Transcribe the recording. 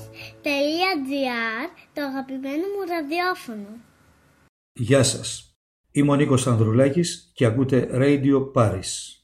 Paris.gr, το αγαπημένο μου ραδιόφωνο. Γεια σας. Είμαι ο Νίκος Ανδρουλάκης και ακούτε Radio Paris.